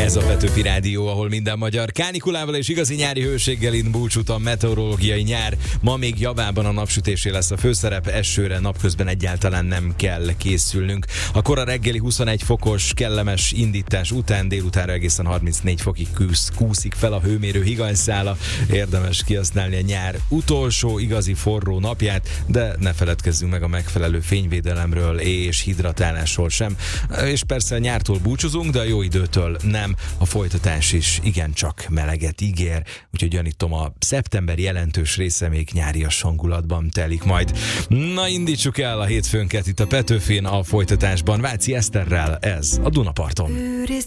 Ez a Petőfi Rádió, ahol minden magyar kánikulával és igazi nyári hőséggel ind búcsút a meteorológiai nyár. Ma még javában a napsütésé lesz a főszerep, esőre napközben egyáltalán nem kell készülnünk. A kora reggeli 21 fokos kellemes indítás után délutánra egészen 34 fokig kúszik fel a hőmérő higanyszála. Érdemes kihasználni a nyár utolsó igazi forró napját, de ne feledkezzünk meg a megfelelő fényvédelemről és hidratálásról sem. És persze a nyártól búcsúzunk, de a jó időtől nem. A folytatás is igencsak meleget ígér, úgyhogy gyanítom, a szeptember jelentős része még nyárias hangulatban telik majd. Na, indítsuk el a hétfőnket itt a Petőfin, a folytatásban Váci Eszterrel, ez a Dunaparton.